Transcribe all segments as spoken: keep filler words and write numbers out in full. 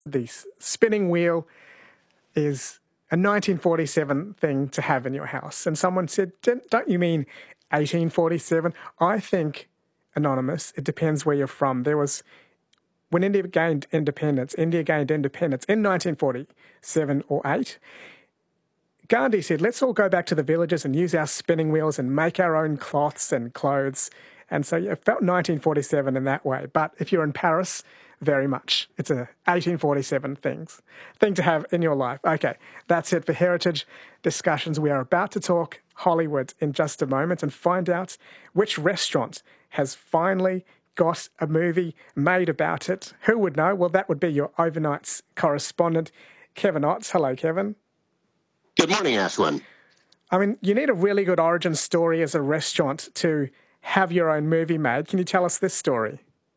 The spinning wheel is a nineteen forty-seven thing to have in your house. And someone said, don't you mean eighteen forty-seven? I think, Anonymous, it depends where you're from. There was, when India gained independence, India gained independence in nineteen forty-seven or eight. Gandhi said, let's all go back to the villages and use our spinning wheels and make our own cloths and clothes. And so it felt nineteen forty-seven in that way. But if you're in Paris, very much. It's a eighteen forty-seven things, thing to have in your life. Okay, that's it for Heritage Discussions. We are about to talk Hollywood in just a moment and find out which restaurant has finally got a movie made about it. Who would know? Well, that would be your Overnights correspondent, Kevin Otts. Hello, Kevin. Good morning, Ashwin. I mean, you need a really good origin story as a restaurant to have your own movie made. Can you tell us this story?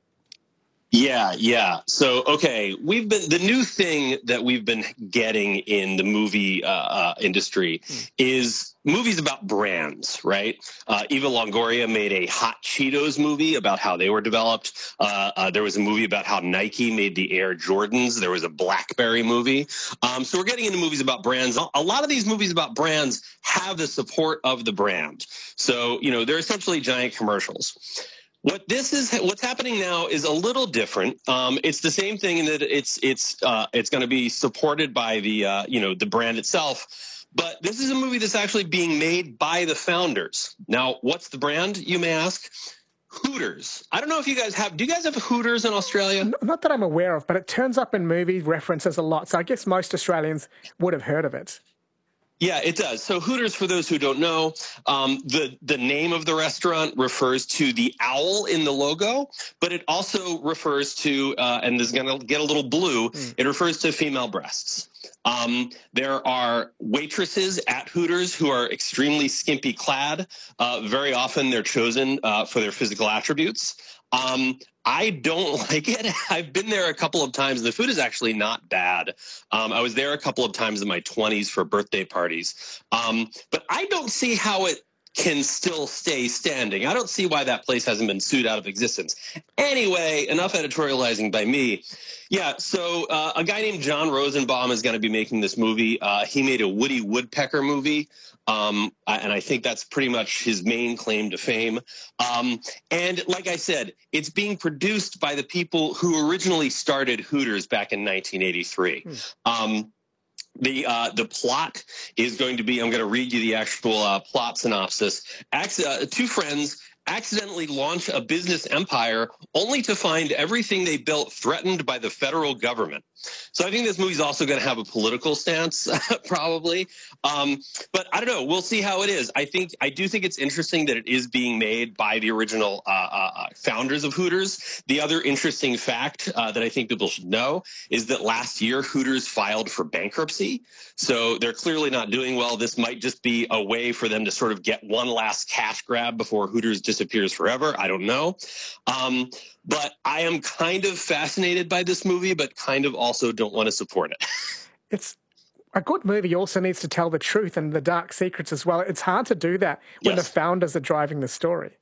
Yeah, yeah. So, okay, we've been the new thing that we've been getting in the movie uh, uh, industry mm. is movies about brands, right? Uh, Eva Longoria made a Hot Cheetos movie about how they were developed. Uh, uh, there was a movie about how Nike made the Air Jordans. There was a BlackBerry movie. Um, so we're getting into movies about brands. A lot of these movies about brands have the support of the brand. So, you know, they're essentially giant commercials. What this is, what's happening now is a little different. Um, it's the same thing in that it's it's uh, it's going to be supported by the uh, you know the brand itself, but this is a movie that's actually being made by the founders. Now, what's the brand, you may ask? Hooters. I don't know if you guys have. Do you guys have Hooters in Australia? Not that I'm aware of, but it turns up in movie references a lot. So I guess most Australians would have heard of it. Yeah, it does. So Hooters, for those who don't know, um, the, the name of the restaurant refers to the owl in the logo, but it also refers to, uh, and this is going to get a little blue, mm. it refers to female breasts. Um, there are waitresses at Hooters who are extremely skimpy clad. Uh, very often they're chosen uh, for their physical attributes. Um, I don't like it. I've been there a couple of times. The food is actually not bad. Um, I was there a couple of times in my twenties for birthday parties. Um, but I don't see how it can still stay standing. I don't see why that place hasn't been sued out of existence. Anyway, enough editorializing by me. Yeah, so uh, a guy named John Rosenbaum is going to be making this movie. Uh, he made a Woody Woodpecker movie, um, and I think that's pretty much his main claim to fame. Um, and like I said, it's being produced by the people who originally started Hooters back in nineteen eighty-three. Hmm. Um, The uh, the plot is going to be, I'm going to read you the actual uh, plot synopsis. Acc- uh, two friends accidentally launch a business empire only to find everything they built threatened by the federal government. So I think this movie's also going to have a political stance, probably. Um, but I don't know. We'll see how it is. I think I do think it's interesting that it is being made by the original uh, uh, founders of Hooters. The other interesting fact uh, that I think people should know is that last year Hooters filed for bankruptcy. So they're clearly not doing well. This might just be a way for them to sort of get one last cash grab before Hooters disappears forever. I don't know. Um, but I am kind of fascinated by this movie, but kind of also don't want to support it. It's a good movie also needs to tell the truth and the dark secrets as well. It's hard to do that when yes. the founders are driving the story.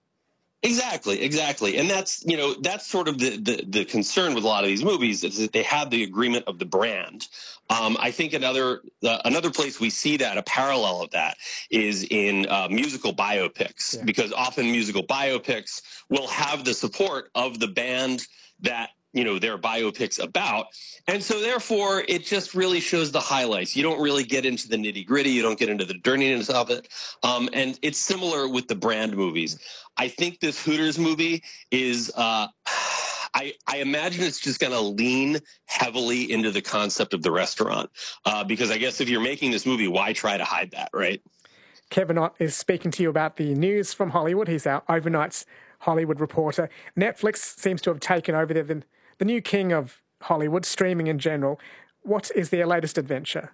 Exactly, exactly. And that's, you know, that's sort of the, the, the concern with a lot of these movies is that they have the agreement of the brand. Um, I think another uh, another place we see that, a parallel of that, is in uh, musical biopics, yeah. because often musical biopics will have the support of the band that, you know, their biopics about. And so therefore, it just really shows the highlights. You don't really get into the nitty gritty. You don't get into the dirtiness of it. Um, and it's similar with the brand movies. I think this Hooters movie is, uh, I, I imagine it's just going to lean heavily into the concept of the restaurant. Uh, because I guess if you're making this movie, why try to hide that, right? Kevin Ott is speaking to you about the news from Hollywood. He's our Overnights Hollywood reporter. Netflix seems to have taken over the, the, the new king of Hollywood, streaming in general. What is their latest adventure?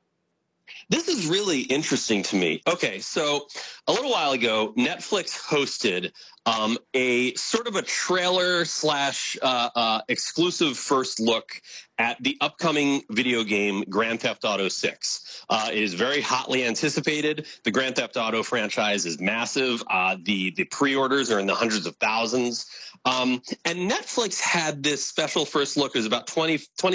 This is really interesting to me. Okay, so a little while ago, Netflix hosted um, a sort of a trailer slash uh, uh, exclusive first look at the upcoming video game Grand Theft Auto six. Uh, it is very hotly anticipated. The Grand Theft Auto franchise is massive. Uh, the, the pre-orders are in the hundreds of thousands. Um, and Netflix had this special first look. It was about twenty, twenty